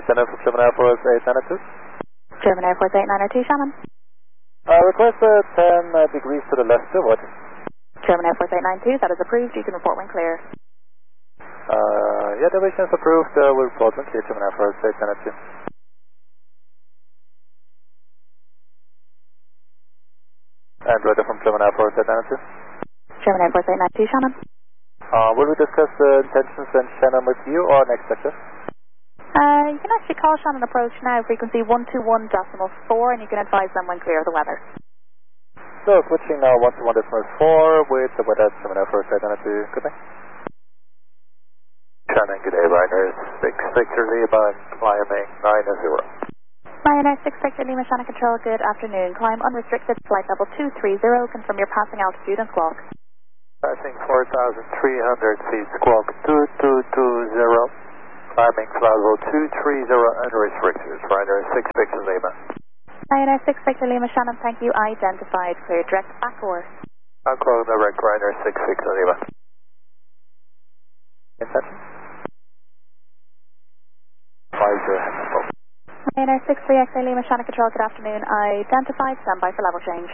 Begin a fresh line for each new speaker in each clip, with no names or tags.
Center for German Air Force 892.
German Air Force 8902, Shannon.
Request 10 degrees to the left to what?
German Air Force 892, that is approved. You can report when clear.
Yeah, the vision is approved. We'll report when clear, German Air Force 892. And weather from German Air Force 892.
German Air Force 892, Shannon.
Will we discuss the intentions and Shannon with you or next sector?
You can actually call Shannon Approach now, frequency 121.4, and you can advise them when clear of the weather.
So switching now 121.4 with the weather at German Air Force 892. Good day. Shannon, good day, Ryder 6 Victor Lima, climbing 90.
Ryanair 6 Victor Lima, Shannon Control, good afternoon. Climb unrestricted, flight level 230, confirm your passing altitude and squawk.
Passing 4,300 feet, squawk 2220. Climbing flight level 230 unrestricted, Ryanair 6 Victor Lima.
Ryanair 6 Victor Lima, Shannon, thank you. Identified, clear direct back or?
I'll call direct Ryanair 6 Victor Lima. Intention? 50.
Ryanair 63 X-ray Lima, Shannon Control, good afternoon. Identified, standby for level change.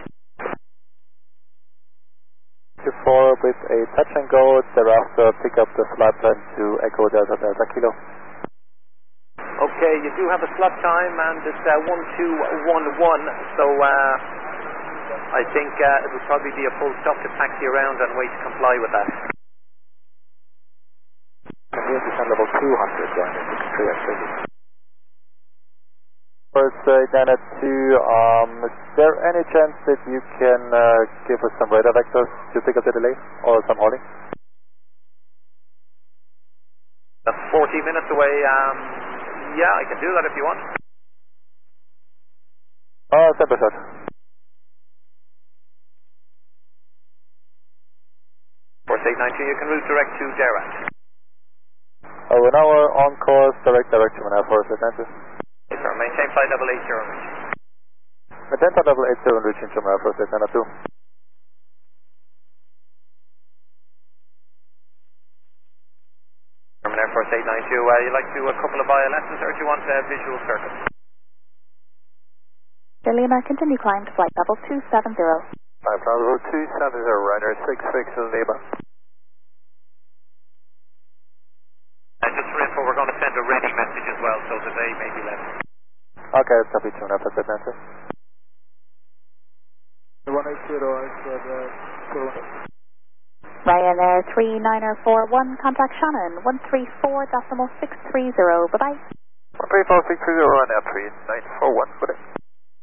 4 with a touch and go, thereafter pick up the flight plan to Echo Delta Delta Kilo.
Okay, you do have a slot time and it's 1211, so I think it will probably be a full stop to taxi around and wait to comply with that.
Descend level 200, Ryanair 63 X-ray. First, Janet 2, is there any chance that you can give us some radar vectors to pick up the delay or some holding?
That's 40 minutes away. Yeah, I can do that if you want.
Temper shot.
Force 892, you can route direct to Derac.
An hour on course, direct German Air Force 892.
Yes, sir. Maintain flight level 80 and reach.
Maintain flight level 80 and reaching German Air Force 892.
German Air Force 892, you like to do a couple of bio-lessons or do you want visual circuits?
Lima, continue climb to flight level 270.
Flight level 270, Ryanair 6 Victor Lima.
Just for info, we're going to send a ready message as well, so the day may be less.
Okay, that's copy, German Air Force 892. 180,
Ryanair 3941, contact Shannon 134.630, bye-bye.
134.630, Ryanair 3941, good day.